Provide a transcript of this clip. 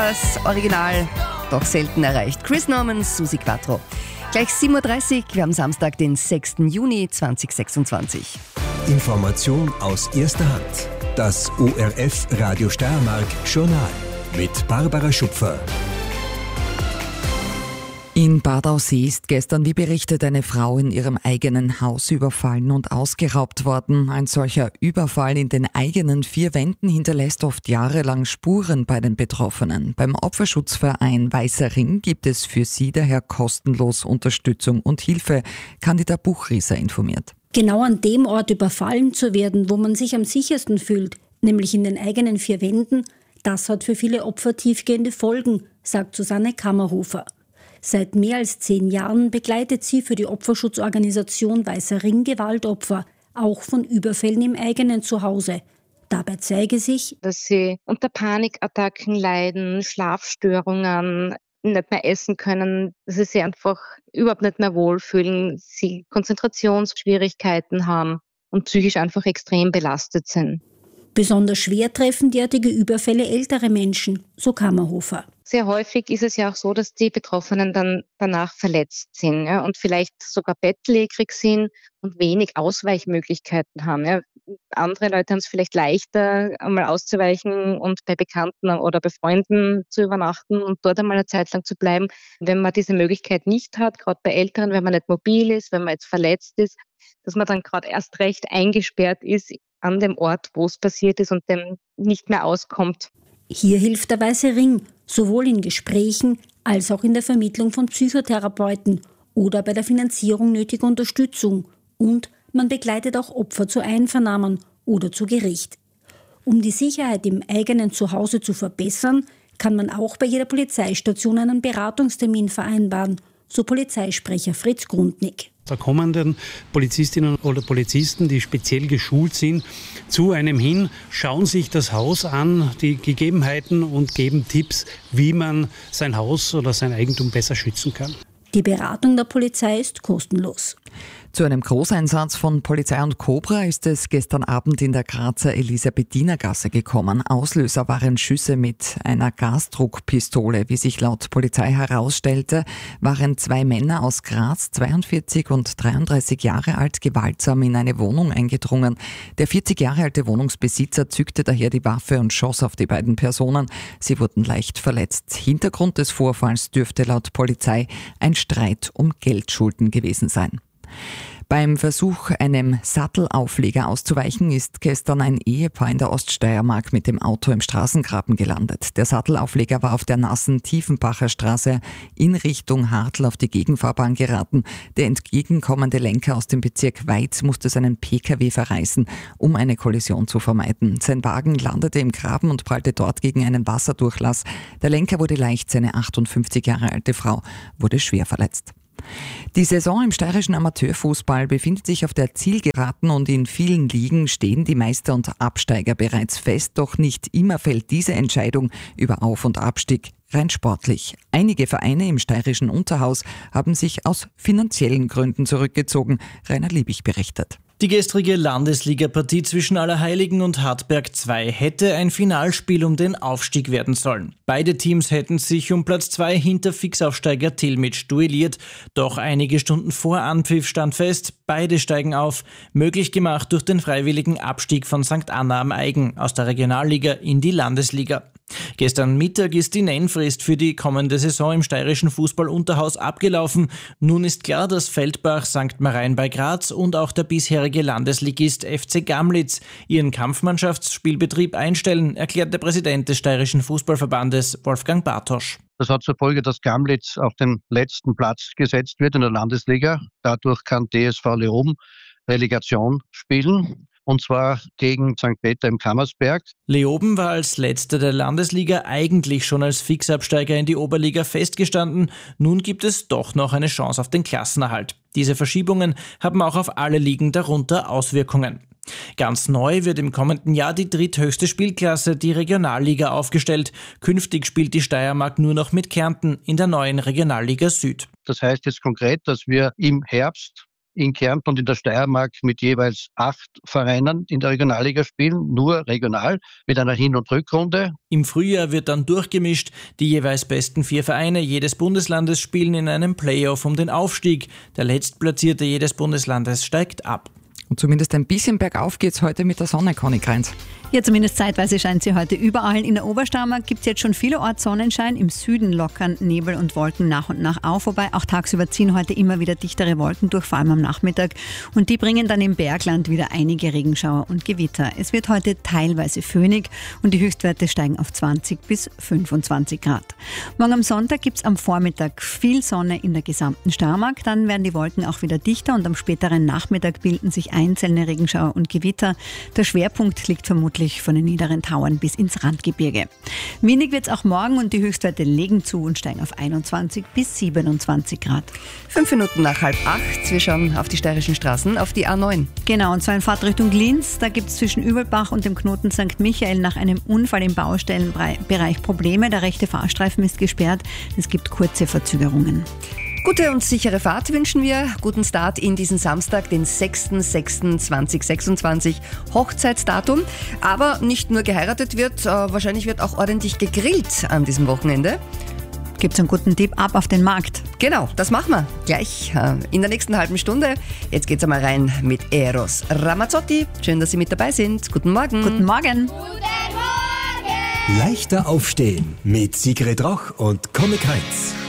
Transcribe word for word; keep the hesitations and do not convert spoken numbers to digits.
das Original doch selten erreicht. Chris Norman, Susi Quattro. Gleich sieben Uhr dreißig, wir haben Samstag, den sechsten Juni zweitausendsechsundzwanzig. Information aus erster Hand. Das O R F Radio Steiermark Journal mit Barbara Schupfer. In Bad Aussee ist gestern, wie berichtet, eine Frau in ihrem eigenen Haus überfallen und ausgeraubt worden. Ein solcher Überfall in den eigenen vier Wänden hinterlässt oft jahrelang Spuren bei den Betroffenen. Beim Opferschutzverein Weißer Ring gibt es für sie daher kostenlos Unterstützung und Hilfe. Candida Buchrieser informiert. Genau an dem Ort überfallen zu werden, wo man sich am sichersten fühlt, nämlich in den eigenen vier Wänden, das hat für viele Opfer tiefgehende Folgen, sagt Susanne Kammerhofer. Seit mehr als zehn Jahren begleitet sie für die Opferschutzorganisation Weißer Ring Gewaltopfer, auch von Überfällen im eigenen Zuhause. Dabei zeige sich, dass sie unter Panikattacken leiden, Schlafstörungen, nicht mehr essen können, dass sie sich einfach überhaupt nicht mehr wohlfühlen, sie Konzentrationsschwierigkeiten haben und psychisch einfach extrem belastet sind. Besonders schwer treffen derartige Überfälle ältere Menschen, so Kammerhofer. Sehr häufig ist es ja auch so, dass die Betroffenen dann danach verletzt sind, ja, und vielleicht sogar bettlägerig sind und wenig Ausweichmöglichkeiten haben. Ja. Andere Leute haben es vielleicht leichter, einmal auszuweichen und bei Bekannten oder bei Freunden zu übernachten und dort einmal eine Zeit lang zu bleiben. Wenn man diese Möglichkeit nicht hat, gerade bei Älteren, wenn man nicht mobil ist, wenn man jetzt verletzt ist, dass man dann gerade erst recht eingesperrt ist an dem Ort, wo es passiert ist und dem nicht mehr auskommt. Hier hilft der Weiße Ring, sowohl in Gesprächen als auch in der Vermittlung von Psychotherapeuten oder bei der Finanzierung nötiger Unterstützung. Und man begleitet auch Opfer zu Einvernahmen oder zu Gericht. Um die Sicherheit im eigenen Zuhause zu verbessern, kann man auch bei jeder Polizeistation einen Beratungstermin vereinbaren, so Polizeisprecher Fritz Grundnick. Da kommen dann Polizistinnen oder Polizisten, die speziell geschult sind, zu einem hin, schauen sich das Haus an, die Gegebenheiten und geben Tipps, wie man sein Haus oder sein Eigentum besser schützen kann. Die Beratung der Polizei ist kostenlos. Zu einem Großeinsatz von Polizei und Cobra ist es gestern Abend in der Grazer Elisabethinergasse gekommen. Auslöser waren Schüsse mit einer Gasdruckpistole. Wie sich laut Polizei herausstellte, waren zwei Männer aus Graz, zweiundvierzig und dreiunddreißig Jahre alt, gewaltsam in eine Wohnung eingedrungen. Der vierzig Jahre alte Wohnungsbesitzer zückte daher die Waffe und schoss auf die beiden Personen. Sie wurden leicht verletzt. Hintergrund des Vorfalls dürfte laut Polizei ein Streit um Geldschulden gewesen sein. Beim Versuch, einem Sattelaufleger auszuweichen, ist gestern ein Ehepaar in der Oststeiermark mit dem Auto im Straßengraben gelandet. Der Sattelaufleger war auf der nassen Tiefenbacher Straße in Richtung Hartl auf die Gegenfahrbahn geraten. Der entgegenkommende Lenker aus dem Bezirk Weiz musste seinen P K W verreißen, um eine Kollision zu vermeiden. Sein Wagen landete im Graben und prallte dort gegen einen Wasserdurchlass. Der Lenker wurde leicht, seine achtundfünfzig Jahre alte Frau wurde schwer verletzt. Die Saison im steirischen Amateurfußball befindet sich auf der Zielgeraden und in vielen Ligen stehen die Meister und Absteiger bereits fest, doch nicht immer fällt diese Entscheidung über Auf- und Abstieg rein sportlich. Einige Vereine im steirischen Unterhaus haben sich aus finanziellen Gründen zurückgezogen. Rainer Liebig berichtet. Die gestrige Landesliga-Partie zwischen Allerheiligen und Hartberg zwei hätte ein Finalspiel um den Aufstieg werden sollen. Beide Teams hätten sich um Platz zwei hinter Fixaufsteiger Tilmitsch duelliert. Doch einige Stunden vor Anpfiff stand fest, beide steigen auf, möglich gemacht durch den freiwilligen Abstieg von Sankt Anna am Eigen aus der Regionalliga in die Landesliga. Gestern Mittag ist die Nennfrist für die kommende Saison im steirischen Fußball-Unterhaus abgelaufen. Nun ist klar, dass Feldbach, Sankt Marein bei Graz und auch der bisherige Landesligist F C Gamlitz ihren Kampfmannschaftsspielbetrieb einstellen, erklärt der Präsident des steirischen Fußballverbandes Wolfgang Bartosch. Das hat zur Folge, dass Gamlitz auf den letzten Platz gesetzt wird in der Landesliga. Dadurch kann D S V Leoben Relegation spielen. Und zwar gegen Sankt Peter im Kammersberg. Leoben war als letzter der Landesliga eigentlich schon als Fixabsteiger in die Oberliga festgestanden. Nun gibt es doch noch eine Chance auf den Klassenerhalt. Diese Verschiebungen haben auch auf alle Ligen darunter Auswirkungen. Ganz neu wird im kommenden Jahr die dritthöchste Spielklasse, die Regionalliga, aufgestellt. Künftig spielt die Steiermark nur noch mit Kärnten in der neuen Regionalliga Süd. Das heißt jetzt konkret, dass wir im Herbst in Kärnten und in der Steiermark mit jeweils acht Vereinen in der Regionalliga spielen, nur regional, mit einer Hin- und Rückrunde. Im Frühjahr wird dann durchgemischt. Die jeweils besten vier Vereine jedes Bundeslandes spielen in einem Playoff um den Aufstieg. Der Letztplatzierte jedes Bundeslandes steigt ab. Und zumindest ein bisschen bergauf geht's heute mit der Sonne, Conny Kreins. Ja, zumindest zeitweise scheint sie heute überall. In der Obersteiermark gibt es jetzt schon vielerorts Sonnenschein. Im Süden lockern Nebel und Wolken nach und nach auf. Wobei auch tagsüber ziehen heute immer wieder dichtere Wolken durch, vor allem am Nachmittag. Und die bringen dann im Bergland wieder einige Regenschauer und Gewitter. Es wird heute teilweise föhnig und die Höchstwerte steigen auf zwanzig bis fünfundzwanzig Grad. Morgen am Sonntag gibt es am Vormittag viel Sonne in der gesamten Steiermark. Dann werden die Wolken auch wieder dichter und am späteren Nachmittag bilden sich einzelne Regenschauer und Gewitter. Der Schwerpunkt liegt vermutlich von den niederen Tauern bis ins Randgebirge. Windig wird es auch morgen und die Höchstwerte legen zu und steigen auf einundzwanzig bis siebenundzwanzig Grad. Fünf Minuten nach halb acht. Wir schauen auf die steirischen Straßen, auf die A neun. Genau, und zwar in Fahrtrichtung Linz. Da gibt es zwischen Übelbach und dem Knoten Sankt Michael nach einem Unfall im Baustellenbereich Probleme. Der rechte Fahrstreifen ist gesperrt. Es gibt kurze Verzögerungen. Gute und sichere Fahrt wünschen wir. Guten Start in diesen Samstag, den sechsten sechsten zweitausendsechsundzwanzig, Hochzeitsdatum. Aber nicht nur geheiratet wird, äh, wahrscheinlich wird auch ordentlich gegrillt an diesem Wochenende. Gibt's einen guten Tipp, ab auf den Markt. Genau, das machen wir gleich äh, in der nächsten halben Stunde. Jetzt geht's einmal rein mit Eros Ramazzotti. Schön, dass Sie mit dabei sind. Guten Morgen. Guten Morgen. Leichter aufstehen mit Sigrid Roch und Conny Kreins.